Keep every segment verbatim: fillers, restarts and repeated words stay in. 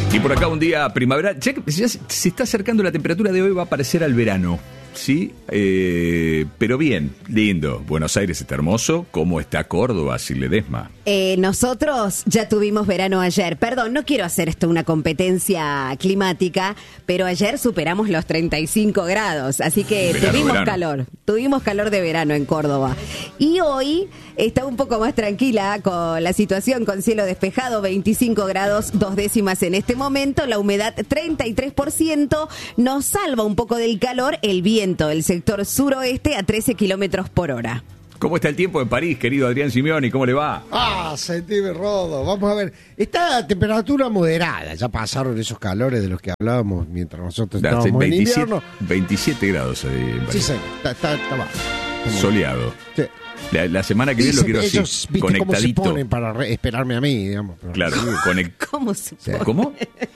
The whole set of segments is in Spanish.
Y por acá un día primaveral, ya, ya se está acercando la temperatura de hoy, va a parecer al verano, ¿sí? Eh, pero bien, lindo. Buenos Aires está hermoso. ¿Cómo está Córdoba, Ledesma? Eh, nosotros ya tuvimos verano ayer. Perdón, no quiero hacer esto una competencia climática, pero ayer superamos los treinta y cinco grados, así que Verano, tuvimos verano. calor. Tuvimos calor de verano en Córdoba. Y hoy está un poco más tranquila con la situación, con cielo despejado, veinticinco grados, dos décimas en este momento, la humedad treinta y tres por ciento, nos salva un poco del calor el viento, el sector suroeste a trece kilómetros por hora. ¿Cómo está el tiempo en París, querido Adrián Simeoni? ¿Cómo le va? Ah, sentime rodo. Vamos a ver. Está a temperatura moderada. Ya pasaron esos calores de los que hablábamos mientras nosotros Hace estábamos en veintisiete, invierno. veintisiete grados ahí en París. Sí, señor. Está, está, está bajo. Estamos- Soleado. Sí. La, la semana que viene lo Dice, quiero así, ellos, viste cómo se conectadito. ponen para re- esperarme a mí, digamos. pero- Claro, conect... ¿Cómo se pone? ¿Cómo?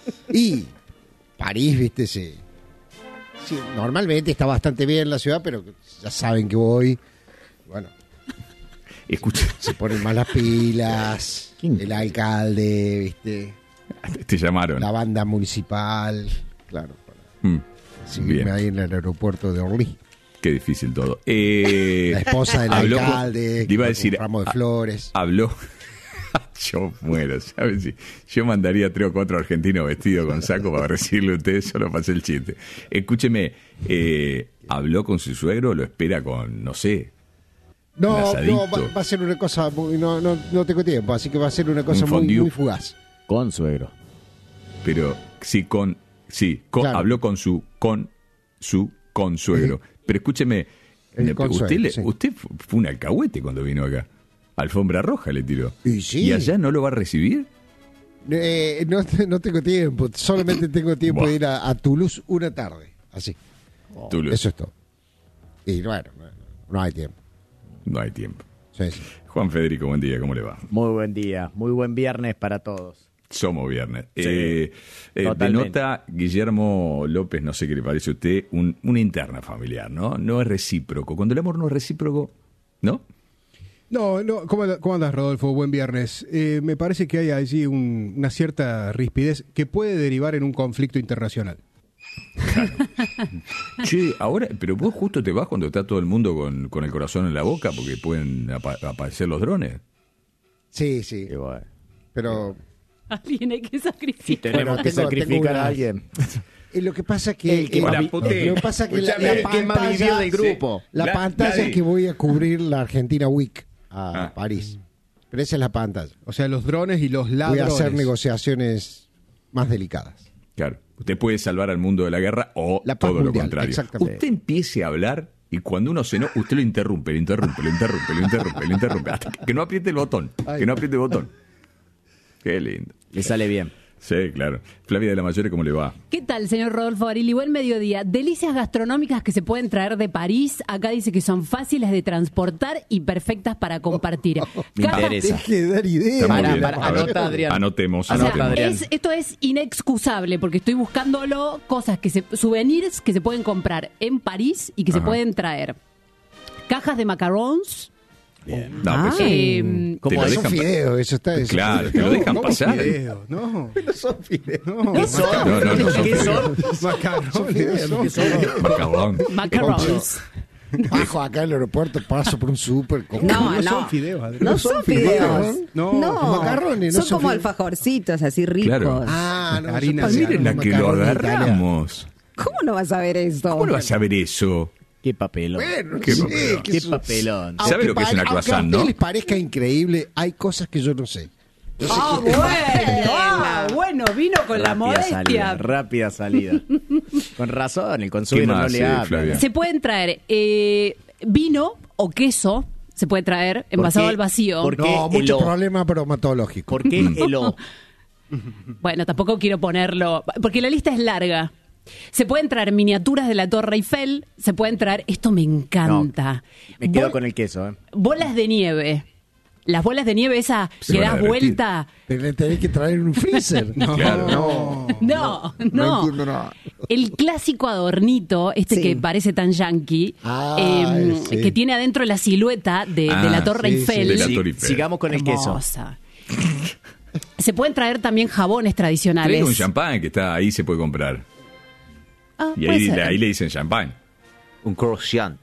Y París, viste, sí. Sí, normalmente está bastante bien la ciudad, pero ya saben que voy. Bueno, Escucha, se ponen más las pilas. El alcalde, viste. te llamaron. La banda municipal. Claro, para Mm, seguirme bien. ahí en el aeropuerto de Orly. Qué difícil todo. Eh, La esposa del habló con- alcalde, te iba a con decir, un ramo de a- flores. Habló. Yo muero, ¿sabes? Si yo mandaría tres o cuatro argentinos vestidos con saco para recibirle a ustedes, solo pasé el chiste. Escúcheme, eh, ¿habló con su suegro? ¿Lo espera con, no sé, un No, asadito? no, va, va a ser una cosa muy, no, no, no tengo tiempo, así que va a ser una cosa Un muy, fondue. muy fugaz. Con suegro. Pero sí, con, sí, con- Claro. habló con su, con su consuegro. Pero escúcheme, El usted, consuegro, le- sí. usted fu- fue un alcahuete cuando vino acá. Alfombra roja le tiró. Y sí. ¿Y allá no lo va a recibir? Eh, no, no tengo tiempo, solamente tengo tiempo Buah. de ir a, a Toulouse una tarde, así. Toulouse. Eso es todo. Y bueno, no, no hay tiempo. No hay tiempo. Sí, sí. Juan Federico, buen día, ¿cómo le va? Muy buen día, muy buen viernes para todos. Somos viernes. Sí, eh, eh, totalmente. denota Guillermo López, no sé qué le parece a usted, un, una interna familiar, ¿no? No es recíproco. Cuando el amor no es recíproco, ¿no? No, no, ¿cómo, anda- cómo andas, Rodolfo? Buen viernes. Eh, me parece que hay allí un- una cierta rispidez que puede derivar en un conflicto internacional. Che, ahora, pero vos justo te vas cuando está todo el mundo con, con el corazón en la boca porque pueden apa- aparecer los drones. Sí, sí. Y bueno, Pero Alguien hay que sacrificar. tenemos Bueno, que tengo- sacrificar tengo a unas- alguien. eh, lo que pasa que, El que eh, más lo vi- que pasa que la, Escuchame, la el que más pantalla, vivió del grupo. la, La- pantalla la de- que voy a cubrir la Argentina Week a Ah. París. Pero esa es la pantalla. O sea, los drones y los Voy a ladrones. hacer negociaciones más delicadas. Claro, usted puede salvar al mundo de la guerra o La paz todo lo mundial, contrario. exactamente. Usted empiece a hablar y cuando uno se no, usted lo interrumpe, lo interrumpe, lo interrumpe, lo interrumpe, lo interrumpe, hasta que no apriete el botón, que no apriete el botón. Qué lindo. Le sale bien. Sí, claro. Flavia de la Mayore, ¿cómo le va? ¿Qué tal, señor Rodolfo Barili? Buen mediodía. Delicias gastronómicas que se pueden traer de París. Acá dice que son fáciles de transportar y perfectas para compartir. Me Cajas- interesa. Deje de dar ideas. Está muy Para, bien. para, A ver, anota, Adrián. Anotemos, O sea, Anota, anotemos. Adrián. es- esto es inexcusable porque estoy buscándolo, cosas que se, souvenirs que se pueden comprar en París y que se Ajá. pueden traer. Cajas de macarons. No, Ah. pues, eh, te lo Son dejan pa- fideos, eso está. Eso. Claro, te lo dejan ¿Cómo pasar. fideos? No, No son fideos. no. ¿Qué son? No, no, no son ¿Qué fideos. son? Macarrones, no. ¿Qué son? Macarrón. macarons. Bajo acá en el aeropuerto, paso por un súper. como- No, No no. son fideos, Adrián. No son fideos. No, No, macarrones, no son son como fideos. alfajorcitos así ricos. Claro. Ah, no. Harina eso de Ah, miren la parece que lo macarrón italiano. agarramos. ¿Cómo no vas a ver esto? ¿Cómo lo vas a ver eso? Qué papelón. Bueno, Qué sí, papelón. que Qué eso- papelón. ¿Sabe Aunque lo que es una pare- croissant, aunque a no? ustedes les parezca increíble, hay cosas que yo no sé. Yo sé Ah, que- bueno, ah, bueno, vino con la Rápida salida, modestia. rápida salida. Con razón, el consuelo más, no le eh, habla. Flavia? Se pueden traer eh, vino o queso, se puede traer envasado qué? al vacío. ¿Por qué No, el mucho O? problema bromatológico. ¿Por qué el O? Bueno, tampoco quiero ponerlo, porque la lista es larga. Se pueden traer miniaturas de la Torre Eiffel, se pueden traer, esto me encanta. No, me quedo Bol- con el queso. ¿eh? Bolas de nieve. Las bolas de nieve, esa Se que van a das derretir. vuelta. Pero le tenés que traer un freezer. No, Claro. no. No, no. No entiendo nada. El clásico adornito, este Sí. que parece tan yankee, Ah, eh, sí. que tiene adentro la silueta de, de Ah, la Torre sí, Eiffel. de la Si- Torre Eiffel. sigamos con el queso. Hermosa. Se pueden traer también jabones tradicionales. Traiga un champán que está ahí, se puede comprar. Ah, Y puede ahí, ser. ahí le dicen champán. Un croissant.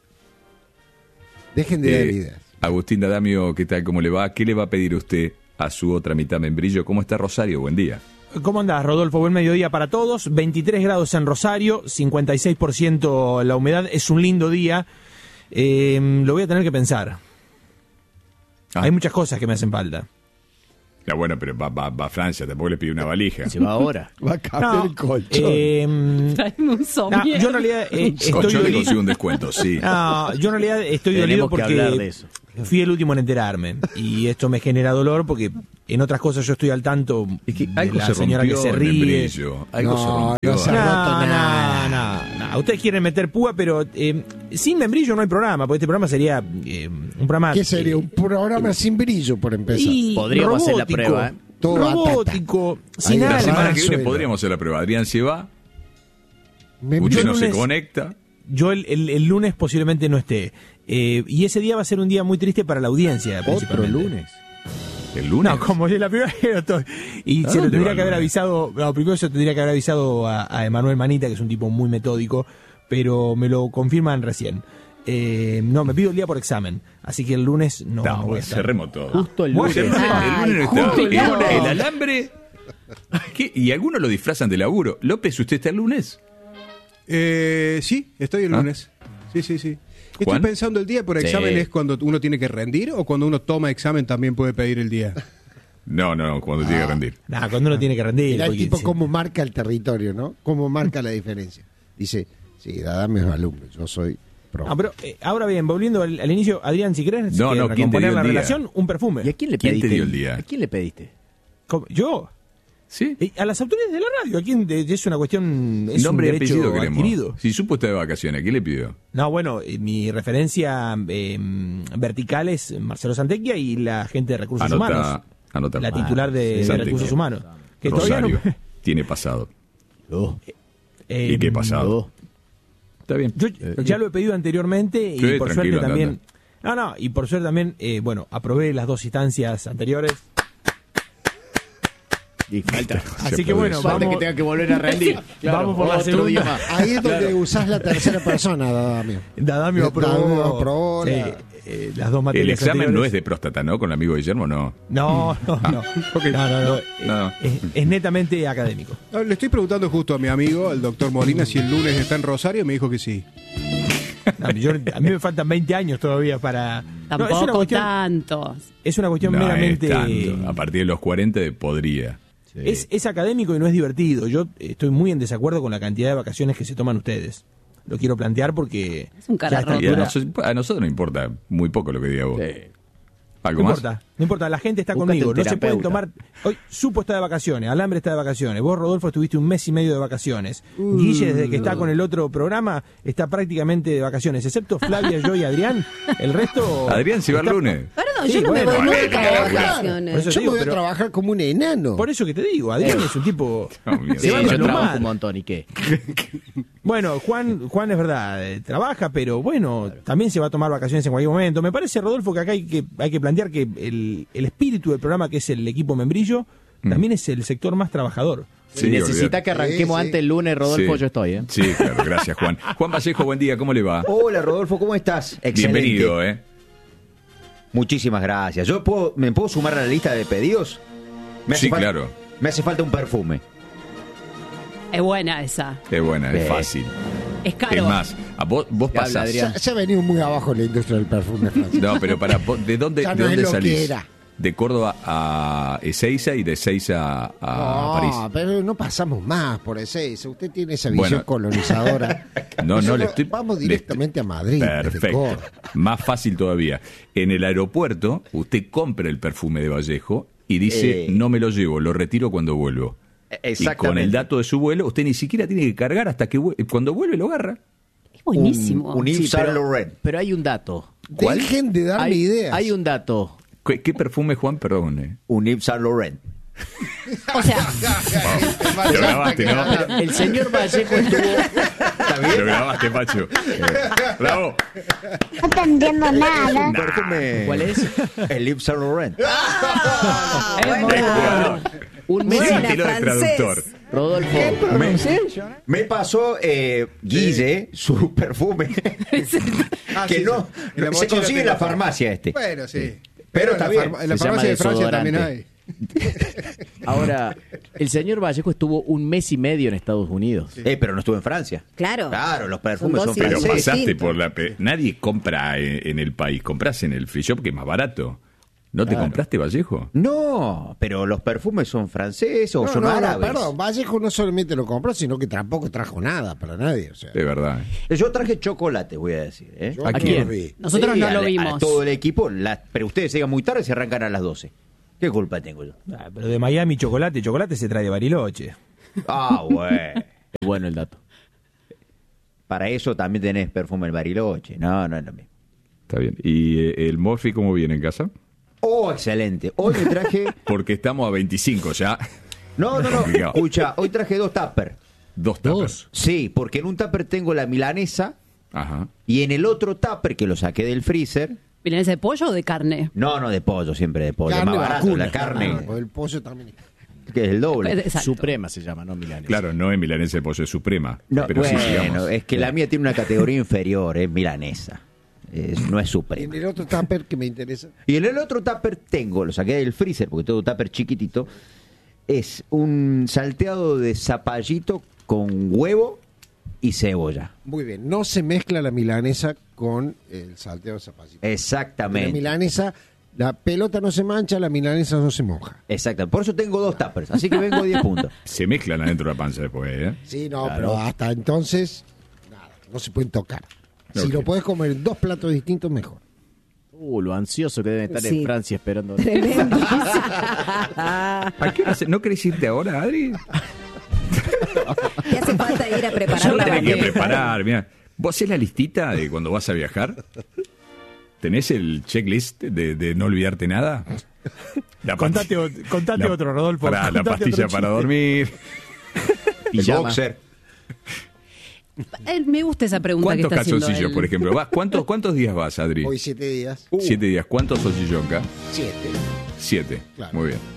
Dejen de dar Eh, ideas. Agustín D'Adamio, ¿qué tal? ¿Cómo le va? ¿Qué le va a pedir usted a su otra mitad membrillo? ¿Cómo está Rosario? Buen día. ¿Cómo andás, Rodolfo? Buen mediodía para todos. veintitrés grados en Rosario, cincuenta y seis por ciento la humedad. Es un lindo día. Eh, lo voy a tener que pensar. Ah. Hay muchas cosas que me hacen falta. Ya, bueno, pero va, va, va a Francia, tampoco le pide una valija. Se va ahora. Va a cambiar No, el colchón. eh, Traeme un no, somier. yo en realidad eh, estoy Yo le dolido. consigo un descuento, sí. No, yo en realidad estoy Tenemos dolido que hablar porque de eso. fui el último en enterarme. Y esto me genera dolor porque en otras cosas yo estoy al tanto Es que de algo la se señora rompió, que se ríe. membrillo. Algo se No, rompió. no se No, ha roto no, nada. no, no. Ustedes quieren meter púa, pero eh, sin membrillo no hay programa, porque este programa sería eh, un programa... ¿Qué sería? eh, Un programa sin brillo, por empezar. y Podríamos hacer la robótico, prueba, ¿eh? Todo robótico, sin Ahí La Al semana nada. que viene suelo. podríamos hacer la prueba. Adrián se va, Me- usted yo no se lunes- conecta. Yo el, el- el lunes posiblemente no esté. Eh, y ese día va a ser un día muy triste para la audiencia, Otro principalmente. lunes. El lunes. No, como es la primera vez que no estoy. Y ¿A se lo dónde tendría va el que haber lunes? avisado, no, primero se lo tendría que haber avisado a, a Emanuel Manita, que es un tipo muy metódico, pero me lo confirman recién. Eh, no, me pido el día por examen, así que el lunes no, No, no voy a estar. cerremos todo. Justo el Bueno, lunes. el lunes, el lunes no está. justo el El, lunes. el alambre. ¿Qué? Y algunos lo disfrazan de laburo. López, ¿usted está el lunes? Eh, sí, estoy el ¿Ah? lunes. Sí, sí, sí. Estoy ¿Juan? pensando el día por Sí. examen es cuando uno tiene que rendir o cuando uno toma examen también puede pedir el día. No, no, no, cuando tiene que rendir. Nah, cuando uno tiene que rendir. Mirá el porque tipo sí. cómo marca el territorio, ¿no? Cómo marca la diferencia. Dice, sí, dame un alumno, yo soy pro. No, pero eh, ahora bien, volviendo al, al inicio, Adrián, si querés No, que no, ¿quién te recomponer dio la el día? relación, un perfume. ¿Y a quién le ¿Quién te pediste? dio el día? ¿A quién le pediste? ¿Cómo? ¿Yo? ¿Sí? Eh, A las autoridades de la radio, ¿a quién? De- es una cuestión, es Nombre y un derecho apellido queremos. adquirido. Si supo está de vacaciones, ¿qué le pidió? No, bueno, eh, mi referencia eh, vertical es Marcelo Santequia y la gente de Recursos Anota, Humanos. anota. La titular de, de Santequia. Recursos Humanos. Que todavía Rosario. no- Tiene pasado. No. eh, ¿Y qué pasado? No. Está bien. Yo ya lo he pedido anteriormente y Sí, por tranquilo, suerte anda, también. No, no, y por suerte también, eh, bueno, aprobé las dos instancias anteriores. Y falta. Así que bueno, Falta vamos, que tenga que volver a rendir. Claro, Vamos por la otro segunda. día más. Ahí es donde usás la tercera persona, Dadamio. Dadamio aprobó, Dadamio aprobó sí, la- eh, las dos El materias examen no anteriores. es de próstata, ¿no? Con el amigo Guillermo, no. No, no, no. ok. No, no, no. No, Eh, no. Es, es netamente académico. No, le estoy preguntando justo a mi amigo, al doctor Molina, si el lunes está en Rosario y me dijo que sí. No, yo- a mí me faltan veinte años todavía para... No, Tampoco es una cuestión, tantos. es una cuestión No es meramente... tanto. A partir de los cuarenta podría. Es, es académico y no es divertido. Yo estoy muy en desacuerdo con la cantidad de vacaciones que se toman ustedes. Lo quiero plantear porque... Es un ya a esta cararroto. Y a, altura- nosotros, a nosotros nos importa muy poco lo que diga vos. Sí. ¿Algo No más? importa, no importa, la gente está Búscate conmigo. un No se pueden terapeuta. tomar. Hoy Supo está de vacaciones, Alambre está de vacaciones. Vos, Rodolfo, estuviste un mes y medio de vacaciones. Guille, desde que está con el otro programa, está prácticamente de vacaciones. Excepto Flavia, yo y Adrián. El resto. Adrián se va el está- lunes. Perdón, Sí, yo no bueno, me voy bueno, nunca bueno, de bueno. vacaciones. Por eso Yo te me digo, voy a pero- trabajar como un enano. Por eso que te digo, Adrián es un tipo. No, mira, se Sí, va sí, con yo lo trabajo mal. un montón. ¿Y qué? Bueno, Juan, Juan es verdad, eh, trabaja, pero bueno, también se va a tomar vacaciones en cualquier momento. Me parece, Rodolfo, que acá hay que, hay que plantear que el, el espíritu del programa, que es el equipo Membrillo, también es el sector más trabajador. Sí, Si necesita olvídate. que arranquemos Sí, sí. antes el lunes, Rodolfo, Sí. yo estoy, ¿eh? Sí, claro, gracias, Juan. Juan Vallejo, buen día, ¿cómo le va? Hola Rodolfo, ¿cómo estás? Excelente. Bienvenido, ¿eh? Muchísimas gracias. ¿Yo puedo, me puedo sumar a la lista de pedidos? Me hace Sí, fal- claro. Me hace falta un perfume. Es buena esa. Es buena, es Bien. fácil. Es caro. Es más, a vos, vos Te habla, pasás. Adrián. Se, se ha venido muy abajo la industria del perfume, Francisco. No, pero para vos, ¿de dónde, Ya de no es dónde lo que salís? era. De Córdoba a Ezeiza y de Ezeiza a, a No, París. pero no pasamos más por ese. Usted tiene esa visión Bueno. colonizadora. No, no, Nosotros le estoy. Vamos le directamente estoy- a Madrid. desde Perfecto. Córdoba. Más fácil todavía. En el aeropuerto, usted compra el perfume de Vallejo y dice: Eh. no me lo llevo, lo retiro cuando vuelvo. Exactamente. Y con el dato de su vuelo, usted ni siquiera tiene que cargar hasta que vue- cuando vuelve lo agarra. Es buenísimo. Un, un Yves Sí, Saint pero, Laurent. pero hay un dato. ¿Cuál? Dejen de darme Hay, ideas. hay un dato. ¿Qué, qué perfume, Juan? Perdón. eh. Un Yves Saint Laurent. O sea, Lo grabaste, ¿no? El señor Vallejo estuvo... Lo grabaste, Pacho. Eh, Bravo. No te entiendo nada. Un perfume. ¿Cuál es? El Yves Saint Laurent. Ah, Es bueno. Es jugador. Un mes Sí, Buena, estilo de francés. traductor. Rodolfo. Me, me pasó eh, Guille su perfume Ah, que sí, no sí. En la se mochila consigue en tengo la farmacia este. Bueno, sí. Pero en está la bien. farma- En la Se llama farmacia de Francia desodorante. también hay. Ahora, el señor Vallejo estuvo un mes y medio en Estados Unidos. Eh, pero no estuve en Francia. Claro. Claro, los perfumes Son son, dos Pero Sí, franceses. pasaste distinto. por la... pe- Nadie compra en, en el país. Compras en el free shop, que es más barato. ¿No te Claro. compraste, Vallejo? No, pero los perfumes son franceses o No, son no, no, árabes. perdón, Vallejo no solamente lo compró, sino que tampoco trajo nada para nadie. O sea, De verdad. ¿eh? Yo traje chocolate, voy a decir. ¿eh? yo ¿A no quién? lo vi. nosotros Sí, no a lo la- vimos. a todo el equipo, la- pero ustedes llegan muy tarde y se arrancan a las doce. ¿Qué culpa tengo yo? Ah, pero de Miami chocolate, chocolate se trae de Bariloche. Ah, bueno. Bueno el dato. Para eso también tenés perfume el Bariloche. No, no es lo mismo. Está bien. ¿Y eh, el Morphy cómo viene en casa? Oh, excelente. Hoy me traje... Porque estamos a veinticinco ya. No, no, no. Complicado. Escucha, hoy traje dos tuppers. Dos tapas. Sí, porque en un tupper tengo la milanesa Ajá. y en el otro tupper que lo saqué del freezer... ¿Milanesa de pollo o de carne? No, no, de pollo, siempre de pollo. Carne más barato, vacuna. la carne, Ah, pues el pollo también. que es el doble. Exacto. Suprema se llama, no Milanes. Claro, no es milanesa de pollo, es suprema. No, pero sí, bueno, digamos. es que la mía tiene una categoría inferior, es milanesa. Es- no es En suprema. el otro tupper que me interesa. Y en el otro tupper tengo, lo saqué del freezer porque todo tupper chiquitito, es un salteado de zapallito con huevo y cebolla. Muy bien, no se mezcla la milanesa con el salteo de zapallito. La Exactamente. milanesa, la pelota no se mancha, la milanesa no se moja. Exacto. Por eso tengo dos tuppers, así que vengo diez puntos. Se mezclan adentro de la panza después, ¿eh? Sí, no, pero hasta entonces, nada, no se pueden tocar. Si Ok. lo puedes comer en dos platos distintos, mejor. Uh, lo ansioso que deben estar Sí. en Francia esperando. Tremendo. ¿A qué hora se- ¿No querés irte ahora, Adri? ¿Te hace falta ir a preparar Yo la tenés que bandeja? preparar, mira. ¿Vos hacés la listita de cuando vas a viajar? ¿Tenés el checklist de, de no olvidarte nada? La Contate, pasti- ot- contate la- otro, Rodolfo. Para, la Contate pastilla otro para chiste. dormir. El Pijama. boxer. Eh, me gusta esa pregunta que ¿Cuántos está haciendo calzoncillos, él. por ejemplo? ¿Vas? ¿Cuántos, ¿Cuántos días vas, Adri? Hoy siete días. Siete días. ¿Cuántos sos Chillonca? Siete. Siete. Claro. Muy bien.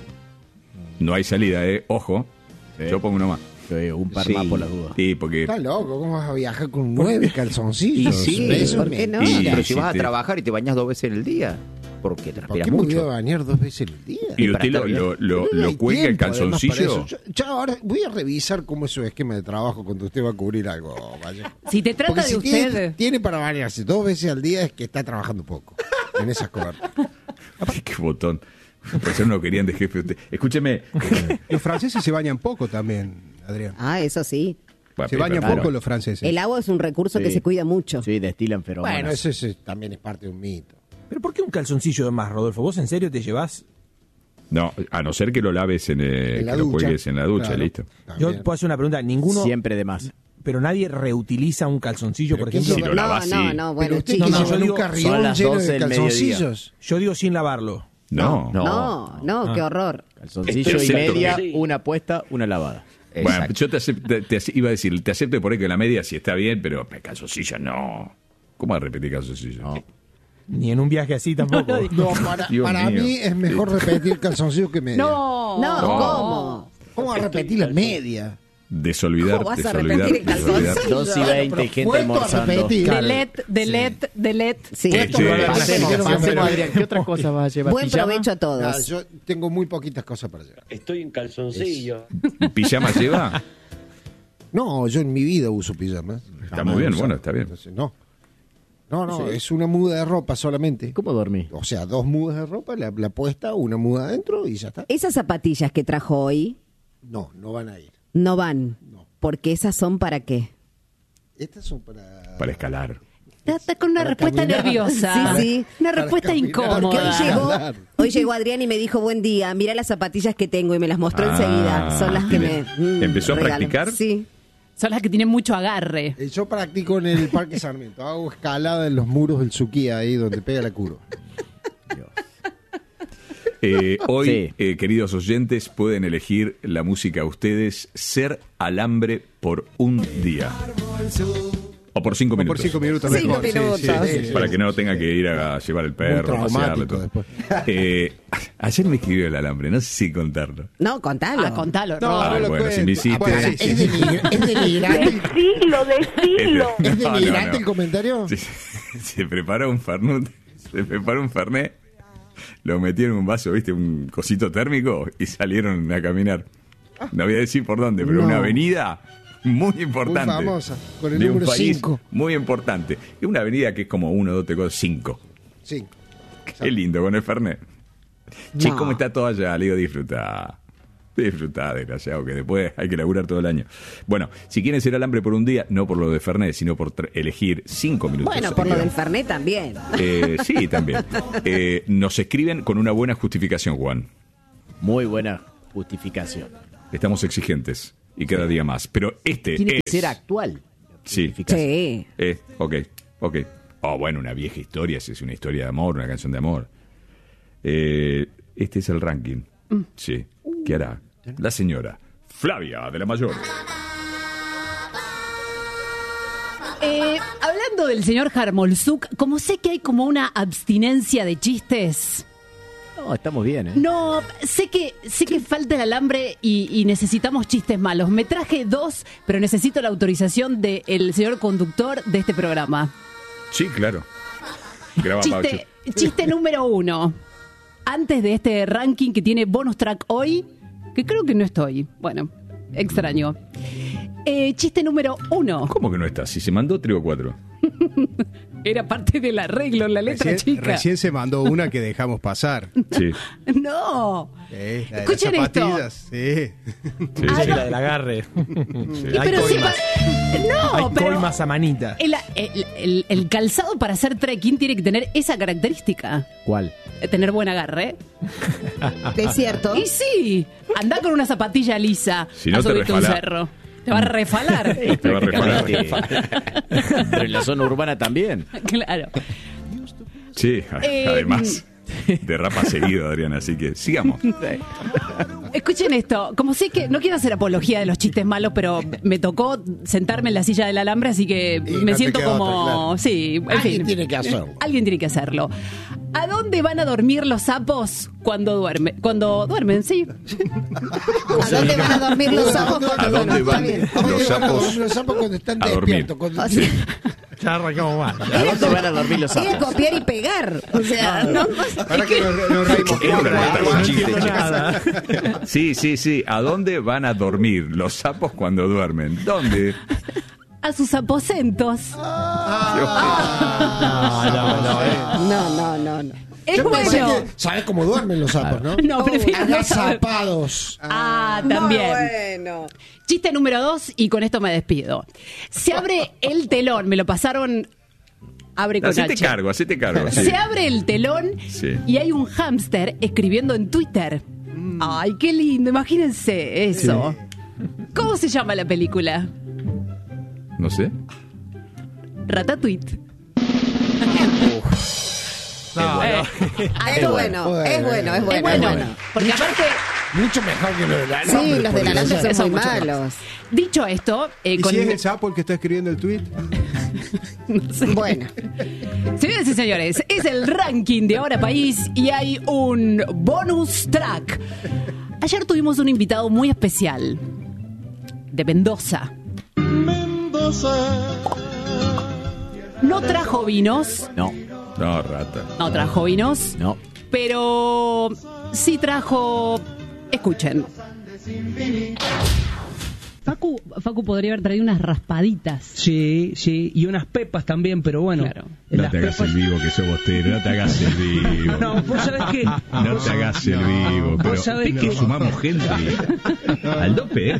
No hay salida, ¿eh? Ojo. Sí. Yo pongo uno más. Sí, un par Sí. más por las dudas. Sí, porque... Estás loco, ¿cómo vas a viajar con nueve calzoncillos? Y sí, Eso ¿por es qué no? mentira. Y- Pero si sí, vas a te- trabajar y te bañas dos veces en el día, porque ¿Por transpiras qué me voy a mucho. bañar dos veces al día? ¿Y para usted lo, estar bien. lo, lo, No lo hay cuelga el tiempo, además, para calzoncillo? eso. Yo, yo ahora voy a revisar cómo es su esquema de trabajo cuando usted va a cubrir algo. Vaya. Si te trata Porque de si usted... tiene, tiene para bañarse dos veces al día es que está trabajando poco en esas coberturas. Qué botón. Por eso no lo querían de jefe usted. Escúcheme. Los franceses se bañan poco también, Adrián. Ah, eso sí. Bueno, Se pero- bañan claro. poco los franceses. El agua es un recurso que Sí. se cuida mucho. Sí, destilan feromonas. Bueno, eso, es- también es parte de un mito. ¿Pero por qué un calzoncillo de más, Rodolfo? ¿Vos en serio te llevás? No, a no ser que lo laves en, eh, En la que lo ducha. cuelgues en la ducha, Claro. listo. También. Yo puedo hacer una pregunta. Ninguno, Siempre de más. pero nadie reutiliza un calzoncillo, Pero por ¿quién ejemplo. Si lo no, lavas, no, sí. no, Pero bueno, usted chicos. que no, lleva yo en digo, un son carrión las lleno doce de del mediodía. calzoncillos. Yo digo sin lavarlo. No. No. No, no, qué horror. Calzoncillo y Excepto media, que- una puesta, una lavada. Bueno, Exacto. yo te, acep- te- te ace- iba a decir, te acepto por ahí que la media sí está bien, pero calzoncillo no. ¿Cómo va a repetir calzoncillo? No. Ni en un viaje así tampoco. No, para, Dios para mío. mí es mejor repetir calzoncillos que media. No, No, No. ¿cómo? ¿Cómo va a repetir la media? Desolvidar, ¿Cómo vas a desolvidar, repetir el desolvidar. calzoncillo? Dos y veinte, pero gente vuelto a almorzando. repetir. Delete, delete, delete. Sí. Eh, che, Pasemos, Pasemos, pasemos, Adrián. ¿Qué otras cosas vas a llevar? Buen ¿Pijama? provecho a Nada, todos. yo tengo muy poquitas cosas para llevar. Estoy en calzoncillo. ¿Pijama lleva? No, yo en mi vida uso pijamas. Está Jamás muy bien, he usado. bueno, está bien. Entonces, no. No, no, es una muda de ropa solamente. ¿Cómo dormí? O sea, dos mudas de ropa, la, la puesta, una muda adentro y ya está. Esas zapatillas que trajo hoy No, no van a ir. no van. No. Porque esas son para qué. Estas son para... Para escalar. Está, está con una Para respuesta caminar. nerviosa. Sí, sí. Una Para respuesta caminar. Porque hoy incómoda. llegó, Claro. hoy llegó Adrián y me dijo, buen día, mira las zapatillas que tengo y me las mostró Ah, enseguida. Son las que bien. me... mm, ¿Empezó a regaló. practicar? Sí. Son las que tienen mucho agarre. Eh, Yo practico en el Parque Sarmiento. Hago escalada en los muros del Suquía, ahí donde pega la curva. Eh, hoy, Sí. eh, queridos oyentes, pueden elegir la música ustedes, Ser Alambre por un día. O por cinco O por minutos. cinco minutos Cinco mejor. sí, minutos. sí, sí, sí. Para que no tenga que ir a llevar el perro, Muy pasearlo, traumático todo. después. Eh, ayer me escribió el alambre, no sé si contarlo. No, contalo. Ah, contalo, No, Rod. Ah, no lo bueno, si cuento. me hiciste- Ah, bueno, sí, Es, sí. denigr- es denigrante, Decilo, decilo. es No, no, denigrante no. el comentario. Sí, se preparó un Fernet, se preparó un Fernet, lo metió en un vaso, viste, un cosito térmico y salieron a caminar. No voy a decir por dónde, pero No. una avenida muy importante. Muy famosa, con el de un número país cinco. Muy importante. Es una avenida que es como uno, dos, tres, cuatro, cinco. Sí. Qué lindo con el Fernet. Che, No. ¿cómo está todo allá? Le digo, disfruta. Disfruta, desgraciado, que después hay que laburar todo el año. Bueno, si quieren ser alambre por un día, no por lo de Fernet, sino por tra- elegir cinco minutos. Bueno, por lo Digo. del Fernet también. Eh, sí, también. Eh, nos escriben con una buena justificación, Juan. Muy buena justificación. Estamos exigentes y cada día más. Pero este Tiene es... que ser actual. Sí. Justificación. Sí. Eh, ok, ok. Oh, bueno, una vieja historia, si es una historia de amor, una canción de amor. Eh, este es el ranking. Sí. ¿Qué hará? La señora Flavia de la Mayor. Eh, hablando del señor Harmolzuk, como sé que hay como una abstinencia de chistes, No, estamos bien, ¿eh? no, sé que sé que falta el alambre y, y necesitamos chistes malos. Me traje dos, pero necesito la autorización del señor conductor de este programa. Sí, claro. Graba Chiste, chiste número uno. Antes de este ranking que tiene bonus track hoy, que creo que no estoy. Bueno, extraño. Eh, chiste número uno. ¿Cómo que no está? Si se mandó tres o cuatro. Era parte del arreglo, la letra Recién, chica. recién se mandó una que dejamos pasar. Sí. No. Eh, la de Escuchen las esto. zapatillas. Sí. Sí, Ah, sí. no. La del agarre. Y Hay pero sí, coimas. pa- no, Hay pero coimas a manita. el, el- el- el calzado para hacer trekking tiene que tener esa característica. ¿Cuál? eh, Tener buen agarre. Es cierto. Y sí, anda con una zapatilla lisa Si no a te subirte un resfalá. cerro. Te va a refalar. Te va a refalar. Pero en la zona urbana también. Claro. Sí, a- Eh, además. Derrapa seguido, Adrián, así que sigamos. Escuchen esto, como sé que no quiero hacer apología de los chistes malos, pero me tocó sentarme en la silla del alambre, así que Y me no te siento queda como, otra, claro. sí, en Alguien fin. tiene que hacerlo. Alguien tiene que hacerlo. ¿A dónde van a dormir los sapos cuando duermen? Cuando duermen, sí. ¿A dónde van a dormir los sapos? ¿A dónde van ¿A dónde los van a sapos dormir los sapos cuando están a dormir? despiertos? Cuando- O sea, Ya arrancamos mal. ¿A dónde van a dormir los Era sapos? copiar y pegar. O sea, no, no- Ahora que nos, nos reímos. Es lo que cuentan los No chistes, entiendo chicos. nada. Sí, sí, sí. ¿A dónde van a dormir los sapos cuando duermen? ¿Dónde? A sus aposentos. no, no, no, no. Es Yo pensé bueno. que sabes cómo duermen los sapos, ¿no? No, prefiero no saber. Agazapados. Ah, también. Bueno. Chiste número dos, y con esto me despido. Se abre el telón, me lo pasaron. Abre con Hacete H. cargo, hacete cargo. sí. Se abre el telón Sí. y hay un hámster escribiendo en Twitter. Ay, qué lindo, imagínense eso. ¿Cómo se llama la película? No sé. Ratatouille. No, Eh, no. a Es todo- bueno, es bueno, es bueno. Es bueno, es bueno. porque aparte, Mucho mejor que lo de la Sí, los de la lanza Son son muy mucho malos. dicho esto, eh, ¿Y con- si es el sapo el que está escribiendo el tweet? Bueno. Señoras y señores, es el ranking de Ahora País y hay un bonus track. Ayer tuvimos un invitado muy especial de Mendoza. No trajo vinos, No, No, rata. no trajo vinos, no. pero sí trajo. Escuchen. Facu, Facu podría haber traído unas raspaditas. Sí, sí, y unas pepas también, pero bueno. Claro. No las te hagas pepas- el vivo que sos bostero, no te hagas el vivo. No, vos sabés que... No te hagas el vivo, pero Vos sabés es que que- sumamos gente al dope, ¿eh?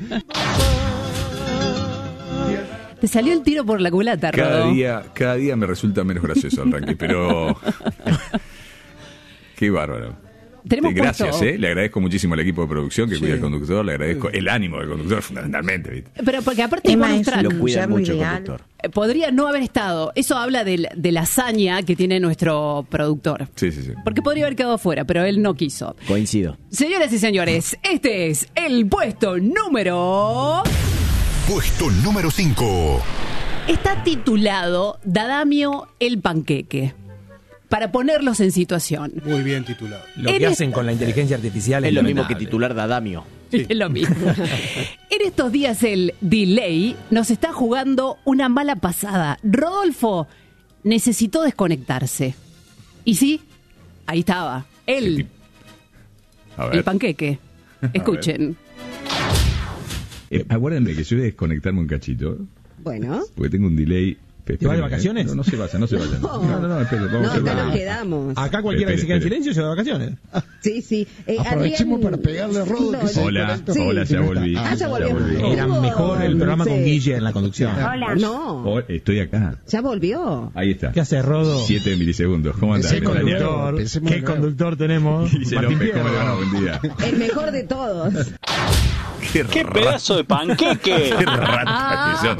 Te salió el tiro por la culata, Cada Rodo. día, cada día me resulta menos gracioso el ranking, pero qué bárbaro. Tenemos Gracias, puesto- ¿eh? Le agradezco muchísimo al equipo de producción que cuida al conductor, le agradezco el ánimo del conductor fundamentalmente, ¿viste? Pero porque aparte es Emma, bonus es track. Lo cuidan Llamo mucho el ideal. conductor. Eh, Podría no haber estado. Eso habla del- de la hazaña que tiene nuestro productor. Sí, sí, sí. Porque podría haber quedado fuera, pero él no quiso. Coincido. Señoras y señores, este es el puesto número... Puesto número cinco. Está titulado Dadamio el Panqueque. Para ponerlos en situación. Muy bien titulado. Lo En que es- hacen con la inteligencia artificial Es lo mismo que lamentable. titular Dadamio. Es lo mismo. En estos días el delay nos está jugando una mala pasada. Rodolfo necesitó desconectarse. Y sí, ahí estaba. Él, A el ver. panqueque. Escuchen. Eh, acuérdenme que yo voy a desconectarme un cachito, Bueno. porque tengo un delay. ¿Te vas de vacaciones? No, no se vayan, no se vayan. No, no, no, espere, vamos No, a hacer acá una- nos quedamos. Acá cualquiera que se quede en Espere, silencio se va de vacaciones. Sí, sí. Eh, Aprovechemos Adrián- para pegarle a Rodo, que No, se Hola, desconecta. Sí. hola, ya volví. Ah, ya volvió. Era mejor el programa con Sí. Guille en la conducción. Hola. No, Oh, estoy acá. ya volvió. Ahí está. ¿Qué hace Rodo? Siete milisegundos. ¿Cómo andas? Pensé con Daniel? conductor. Pensemos ¿Qué de nuevo. conductor tenemos? Guille Martín López, ¿cómo le va? Fierro. Buen día. El mejor de todos. Qué, ¡Qué pedazo de panqueque! Qué rata Ah, que son.